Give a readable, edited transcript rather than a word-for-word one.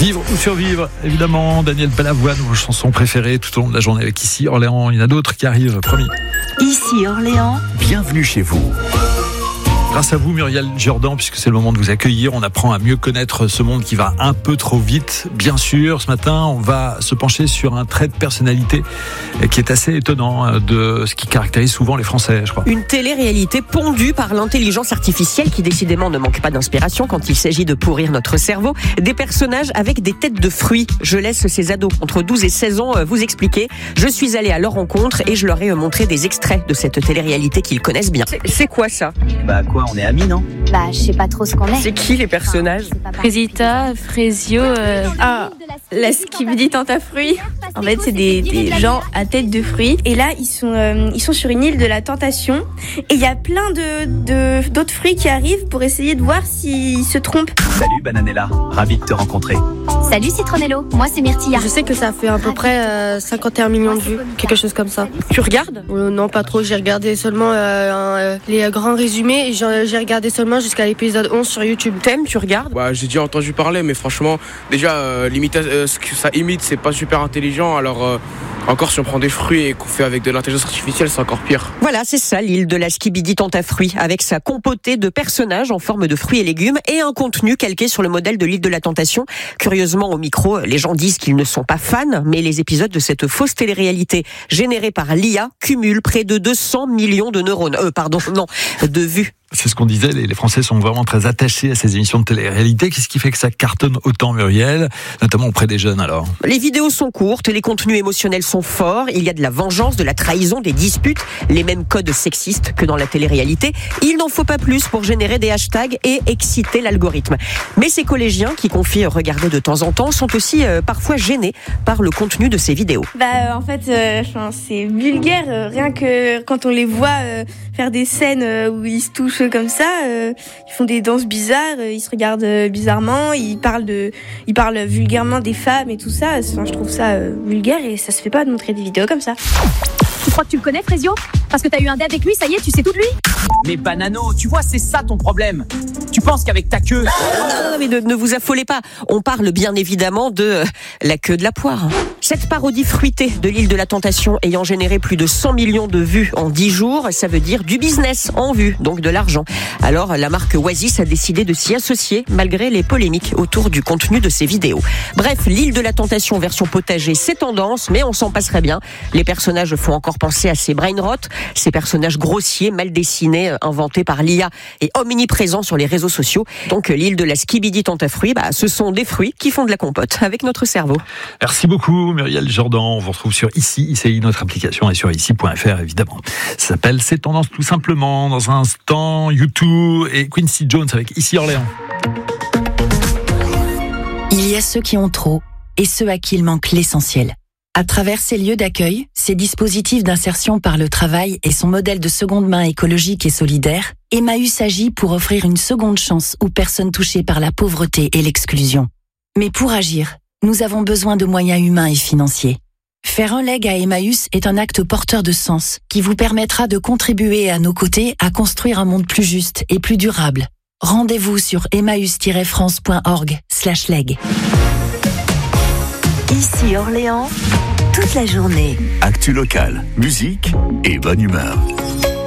Vivre ou survivre, évidemment. Daniel Balavoine, vos chansons préférées tout au long de la journée avec Ici Orléans. Il y en a d'autres qui arrivent, promis. Ici Orléans. Bienvenue chez vous. Grâce à vous, Muriel Jordan, puisque c'est le moment de vous accueillir, on apprend à mieux connaître ce monde qui va un peu trop vite. Bien sûr, ce matin, on va se pencher sur un trait de personnalité qui est assez étonnant de ce qui caractérise souvent les Français, je crois. Une télé-réalité pondue par l'intelligence artificielle qui décidément ne manque pas d'inspiration quand il s'agit de pourrir notre cerveau. Des personnages avec des têtes de fruits. Je laisse ces ados entre 12 et 16 ans vous expliquer. Je suis allée à leur rencontre et je leur ai montré des extraits de cette télé-réalité qu'ils connaissent bien. C'est quoi ça ? Quoi, on est amis, non? Je sais pas trop ce qu'on est. C'est qui les personnages ? Frésita, Frésio, la skibidi tente à fruits. En fait, c'est des gens à tête de fruits. Et là, ils sont sur une île de la tentation. Et il y a plein d'autres fruits qui arrivent pour essayer de voir s'ils se trompent. Salut Bananella, ravi de te rencontrer. Salut Citronello, moi c'est Myrtilla. Je sais que ça fait à peu près 51 millions de vues, quelque chose comme ça. Tu regardes ? Non, pas trop, j'ai regardé seulement les grands résumés et j'ai regardé seulement jusqu'à l'épisode 11 sur YouTube. T'aimes, tu regardes ? J'ai déjà entendu parler, mais franchement, déjà, ce que ça imite, c'est pas super intelligent. Alors, encore si on prend des fruits et qu'on fait avec de l'intelligence artificielle, c'est encore pire. Voilà, c'est ça, l'île de la skibidi tente à fruits, avec sa compotée de personnages en forme de fruits et légumes et un contenu calqué sur le modèle de l'île de la tentation. Curieusement, au micro, les gens disent qu'ils ne sont pas fans, mais les épisodes de cette fausse télé-réalité générée par l'IA cumulent près de 200 millions de neurones. De vues. C'est ce qu'on disait, les Français sont vraiment très attachés à ces émissions de télé-réalité. Qu'est-ce qui fait que ça cartonne autant, Muriel, notamment auprès des jeunes alors ? Les vidéos sont courtes, les contenus émotionnels sont forts, il y a de la vengeance, de la trahison, des disputes, les mêmes codes sexistes que dans la télé-réalité. Il n'en faut pas plus pour générer des hashtags et exciter l'algorithme. Mais ces collégiens qui confient regarder de temps en temps sont aussi parfois gênés par le contenu de ces vidéos. En fait, c'est vulgaire, rien que quand on les voit faire des scènes où ils se touchent comme ça, ils font des danses bizarres, ils se regardent bizarrement, ils parlent vulgairement des femmes et tout ça. Je trouve ça vulgaire et ça se fait pas de montrer des vidéos comme ça. Tu crois que tu le connais, Frésio ? Parce que t'as eu un date avec lui, ça y est, tu sais tout de lui ? Mais Banano, tu vois, c'est ça ton problème. Tu penses qu'avec ta queue... Non, mais ne vous affolez pas. On parle bien évidemment de la queue de la poire. Cette parodie fruitée de l'île de la tentation ayant généré plus de 100 millions de vues en 10 jours, ça veut dire du business en vue, donc de l'argent. Alors, la marque Oasis a décidé de s'y associer malgré les polémiques autour du contenu de ces vidéos. Bref, l'île de la tentation version potager, c'est tendance, mais on s'en passerait bien. Les personnages font encore penser à ces brain rot, ces personnages grossiers, mal dessinés, inventés par l'IA et omniprésents sur les réseaux sociaux. Donc, l'île de la skibidi tente à fruits, ce sont des fruits qui font de la compote avec notre cerveau. Merci beaucoup, Muriel Jordan. On vous retrouve sur ICI, notre application, et sur ici.fr, évidemment. Ça s'appelle C'est Tendance, tout simplement. Dans un instant, U2 et Quincy Jones avec Ici Orléans. Il y a ceux qui ont trop et ceux à qui il manque l'essentiel. À travers ces lieux d'accueil, ces dispositifs d'insertion par le travail et son modèle de seconde main écologique et solidaire, Emmaüs agit pour offrir une seconde chance aux personnes touchées par la pauvreté et l'exclusion. Mais pour agir, nous avons besoin de moyens humains et financiers. Faire un leg à Emmaüs est un acte porteur de sens qui vous permettra de contribuer à nos côtés à construire un monde plus juste et plus durable. Rendez-vous sur emmaüs-france.org/leg. Ici Orléans, toute la journée. Actu locale, musique et bonne humeur.